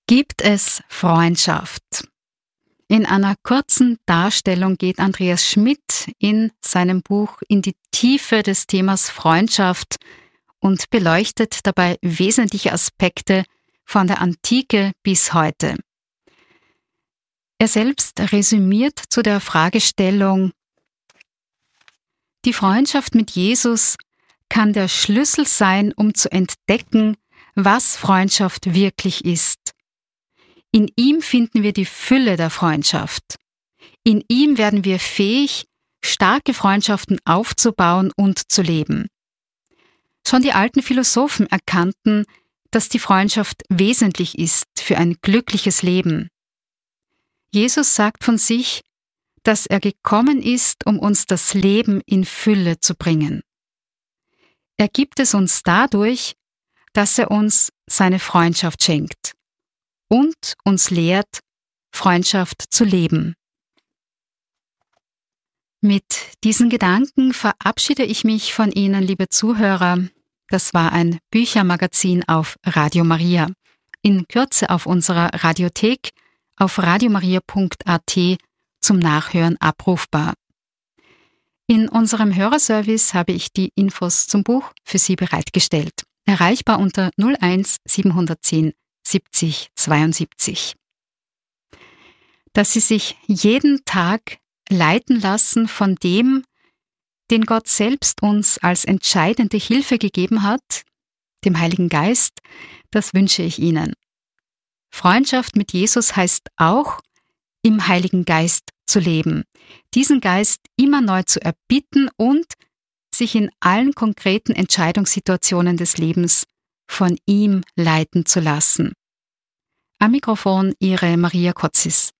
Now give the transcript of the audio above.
Gibt es Freundschaft? In einer kurzen Darstellung geht Andreas Schmidt in seinem Buch in die Tiefe des Themas Freundschaft und beleuchtet dabei wesentliche Aspekte von der Antike bis heute. Er selbst resümiert zu der Fragestellung: Die Freundschaft mit Jesus kann der Schlüssel sein, um zu entdecken, was Freundschaft wirklich ist. In ihm finden wir die Fülle der Freundschaft. In ihm werden wir fähig, starke Freundschaften aufzubauen und zu leben. Schon die alten Philosophen erkannten, dass die Freundschaft wesentlich ist für ein glückliches Leben. Jesus sagt von sich, dass er gekommen ist, um uns das Leben in Fülle zu bringen. Er gibt es uns dadurch, dass er uns seine Freundschaft schenkt und uns lehrt, Freundschaft zu leben. Mit diesen Gedanken verabschiede ich mich von Ihnen, liebe Zuhörer. Das war ein Büchermagazin auf Radio Maria. In Kürze auf unserer Radiothek auf radiomaria.at zum Nachhören abrufbar. In unserem Hörerservice habe ich die Infos zum Buch für Sie bereitgestellt. Erreichbar unter 01 710 70 72. Dass Sie sich jeden Tag leiten lassen von dem, den Gott selbst uns als entscheidende Hilfe gegeben hat, dem Heiligen Geist, das wünsche ich Ihnen. Freundschaft mit Jesus heißt auch, im Heiligen Geist zu leben, diesen Geist immer neu zu erbitten und sich in allen konkreten Entscheidungssituationen des Lebens von ihm leiten zu lassen. Am Mikrofon Ihre Maria Kotzis.